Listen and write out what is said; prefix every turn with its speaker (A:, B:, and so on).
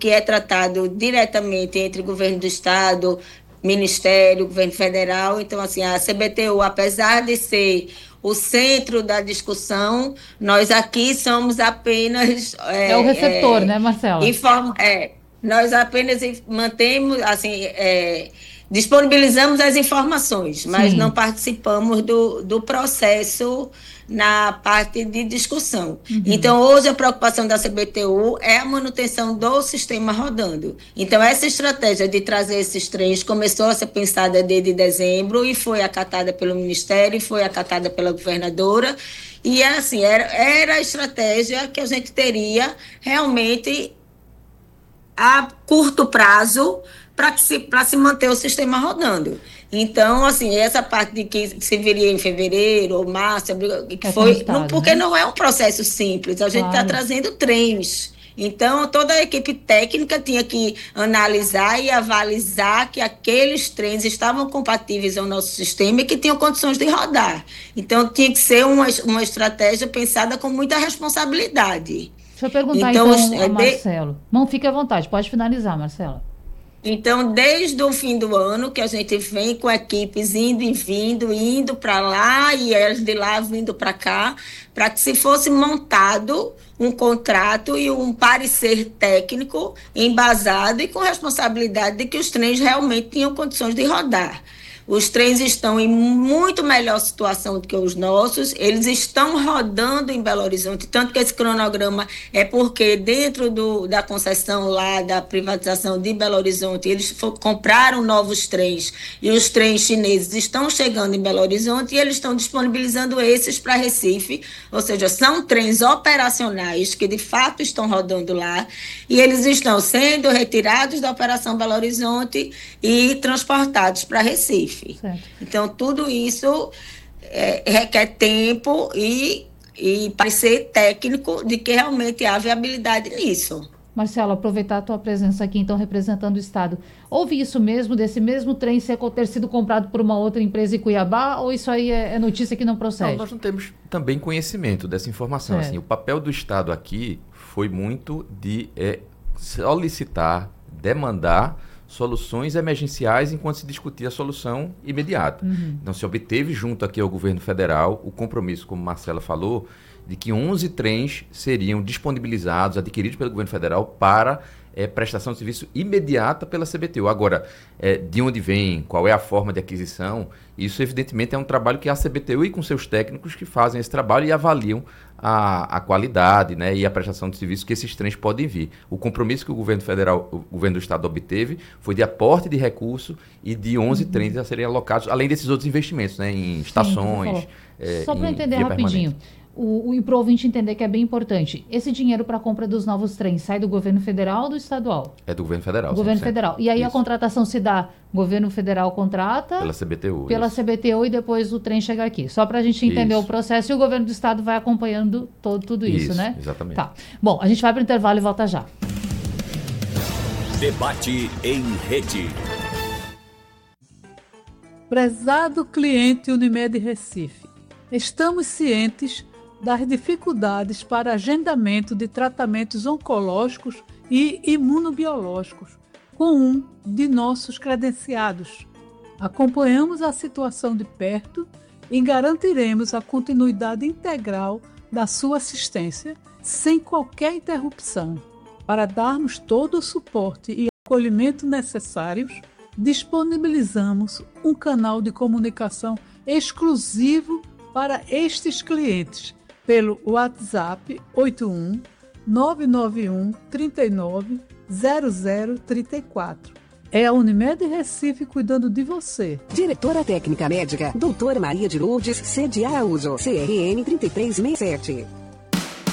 A: que é tratado diretamente entre o governo do estado, Ministério, governo federal. Então, assim, a CBTU, apesar de ser o centro da discussão, nós aqui somos apenas...
B: É o receptor, né, Marcela?
A: Nós apenas mantemos, assim, disponibilizamos as informações, mas não
B: Sim.
A: participamos do processo na parte de discussão.
B: Uhum.
A: Então, hoje, a preocupação da CBTU é a manutenção do sistema rodando. Então, essa estratégia de trazer esses trens começou a ser pensada desde dezembro e foi acatada pelo Ministério, e foi acatada pela governadora. E, assim, era a estratégia que a gente teria realmente a curto prazo para se manter o sistema rodando. Então, assim, essa parte de que se viria em fevereiro ou março, que
B: É com o
A: foi,
B: Estado,
A: porque
B: né?
A: não é um processo simples, a gente está
B: Claro.
A: trazendo trens. Então, toda a equipe técnica tinha que analisar e avalizar que aqueles trens estavam compatíveis ao nosso sistema e que tinham condições de rodar. Então, tinha que ser uma estratégia pensada com muita responsabilidade.
B: Deixa eu perguntar
A: Então,
B: então a Marcelo. Não, fique à vontade, pode finalizar, Marcela.
A: Então, desde o fim do ano, que a gente vem com equipes indo e vindo, indo para lá e elas de lá vindo para cá, para que se fosse montado um contrato e um parecer técnico embasado e com responsabilidade de que os trens realmente tinham condições de rodar. Os trens estão em muito melhor situação do que os nossos, eles estão rodando em Belo Horizonte, tanto que esse cronograma é porque dentro da concessão lá, da privatização de Belo Horizonte, eles compraram novos trens e os trens chineses estão chegando em Belo Horizonte e eles estão disponibilizando esses para Recife, ou seja, são trens operacionais que de fato estão rodando lá e eles estão sendo retirados da Operação Belo Horizonte e transportados para Recife.
B: Certo.
A: Então, tudo isso requer tempo e parecer técnico de que realmente há viabilidade nisso.
B: Marcelo, aproveitar a tua presença aqui, então, representando o Estado. Houve isso mesmo, desse mesmo trem ter sido comprado por uma outra empresa em Cuiabá, ou isso aí é notícia que não procede?
C: Não, nós não temos também conhecimento dessa informação. Assim, o papel do Estado aqui foi muito de solicitar, demandar soluções emergenciais enquanto se discutia a solução imediata. Então, se obteve junto aqui ao governo federal o compromisso, como Marcela falou, de que 11 trens seriam disponibilizados, adquiridos pelo governo federal para prestação de serviço imediata pela CBTU. Agora, de onde vem, qual é a forma de aquisição, isso evidentemente é um trabalho que a CBTU e com seus técnicos que fazem esse trabalho e avaliam a qualidade, né, e a prestação de serviço que esses trens podem vir. O compromisso que o governo federal, o governo do estado obteve foi de aporte de recurso e de 11 trens a serem alocados, além desses outros investimentos, né, em estações.
B: Só para entender rapidinho, e para o ouvinte entender que é bem importante, esse dinheiro para a compra dos novos trens sai do governo federal ou do estadual?
C: É do governo federal.
B: Governo
C: 100%.
B: federal. E aí
C: Isso.
B: A contratação se dá, governo federal contrata...
C: Pela CBTU.
B: Pela
C: isso.
B: CBTU e depois o trem chega aqui. Só para a gente entender
C: Isso.
B: o processo e o governo do estado vai acompanhando tudo isso, né?
C: Exatamente.
B: Tá. Bom, a gente vai para o intervalo e volta já.
D: Debate em rede.
E: Prezado cliente Unimed Recife, estamos cientes das dificuldades para agendamento de tratamentos oncológicos e imunobiológicos com um de nossos credenciados. Acompanhamos a situação de perto e garantiremos a continuidade integral da sua assistência sem qualquer interrupção. Para darmos todo o suporte e acolhimento necessários, disponibilizamos um canal de comunicação exclusivo para estes clientes pelo WhatsApp 81 991 39 0034. É a Unimed Recife cuidando de você.
F: Diretora Técnica Médica, doutora Maria de Lourdes Cede Araújo, CRN 3367.